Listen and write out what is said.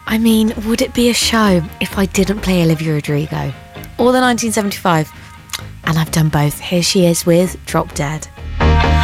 I mean, would it be a show if I didn't play Olivia Rodrigo? Or the 1975? And I've done both. Here she is with Drop Dead.